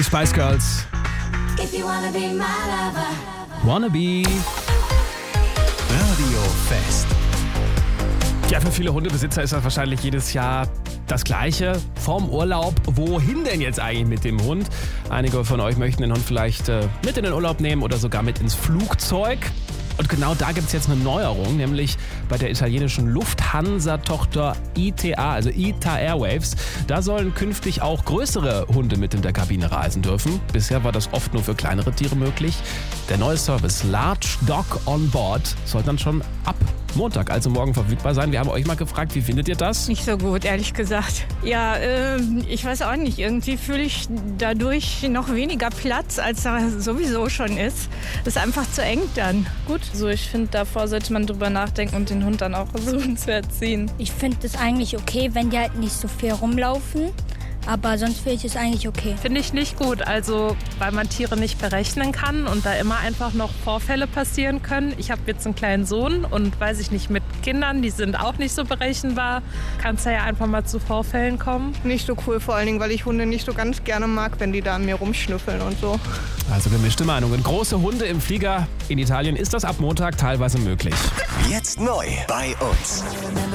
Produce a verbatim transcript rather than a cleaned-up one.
Die Spice Girls. If you wanna be my lover. Wannabe. Radio Fest. Ja, für viele Hundebesitzer ist das wahrscheinlich jedes Jahr das Gleiche. Vorm Urlaub, wohin denn jetzt eigentlich mit dem Hund? Einige von euch möchten den Hund vielleicht äh, mit in den Urlaub nehmen oder sogar mit ins Flugzeug. Und genau da gibt es jetzt eine Neuerung, nämlich bei der italienischen Lufthansa-Tochter I T A, also I T A Airwaves. Da sollen künftig auch größere Hunde mit in der Kabine reisen dürfen. Bisher war das oft nur für kleinere Tiere möglich. Der neue Service Large Dog on Board soll dann schon ab Montag, also morgen, verfügbar sein. Wir haben euch mal gefragt, wie findet ihr das? Nicht so gut, ehrlich gesagt. Ja, äh, ich weiß auch nicht. Irgendwie fühle ich dadurch noch weniger Platz, als da sowieso schon ist. Ist einfach zu eng dann. Gut, so ich finde, davor sollte man drüber nachdenken und den Hund dann auch versuchen zu erziehen. Ich finde es eigentlich okay, wenn die halt nicht so viel rumlaufen. Aber sonst finde ich es eigentlich okay. Finde ich nicht gut, also weil man Tiere nicht berechnen kann und da immer einfach noch Vorfälle passieren können. Ich habe jetzt einen kleinen Sohn und weiß ich nicht, mit Kindern, die sind auch nicht so berechenbar, kann es ja einfach mal zu Vorfällen kommen. Nicht so cool, vor allen Dingen, weil ich Hunde nicht so ganz gerne mag, wenn die da an mir rumschnüffeln und so. Also gemischte Meinungen. Große Hunde im Flieger in Italien, ist das ab Montag teilweise möglich. Jetzt neu bei uns.